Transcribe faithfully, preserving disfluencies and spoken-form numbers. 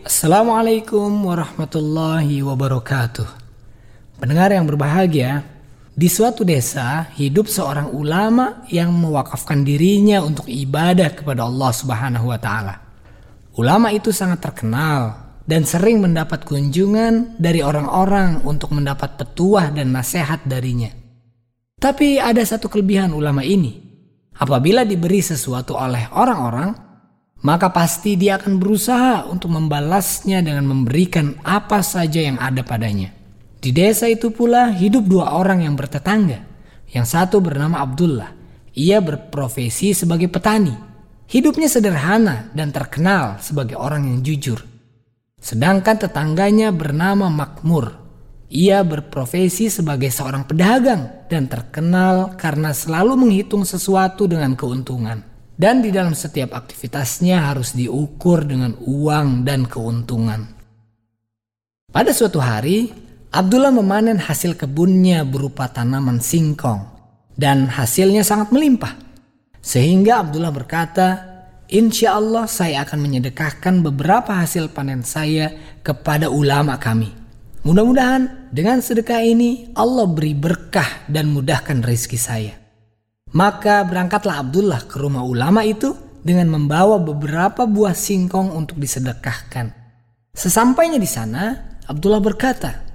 Assalamualaikum warahmatullahi wabarakatuh. Pendengar yang berbahagia, di suatu desa hidup seorang ulama yang mewakafkan dirinya untuk ibadah kepada Allah Subhanahu wa taala. Ulama itu sangat terkenal dan sering mendapat kunjungan dari orang-orang untuk mendapat petuah dan nasihat darinya. Tapi ada satu kelebihan ulama ini. Apabila diberi sesuatu oleh orang-orang, maka pasti dia akan berusaha untuk membalasnya dengan memberikan apa saja yang ada padanya. Di desa itu pula hidup dua orang yang bertetangga. Yang satu bernama Abdullah. Ia berprofesi sebagai petani. Hidupnya sederhana dan terkenal sebagai orang yang jujur. Sedangkan tetangganya bernama Makmur. Ia berprofesi sebagai seorang pedagang dan terkenal karena selalu menghitung sesuatu dengan keuntungan. Dan di dalam setiap aktivitasnya harus diukur dengan uang dan keuntungan. Pada suatu hari, Abdullah memanen hasil kebunnya berupa tanaman singkong. Dan hasilnya sangat melimpah. Sehingga Abdullah berkata, "Insya Allah saya akan menyedekahkan beberapa hasil panen saya kepada ulama kami. Mudah-mudahan dengan sedekah ini Allah beri berkah dan mudahkan rezeki saya." Maka berangkatlah Abdullah ke rumah ulama itu dengan membawa beberapa buah singkong untuk disedekahkan. Sesampainya di sana, Abdullah berkata,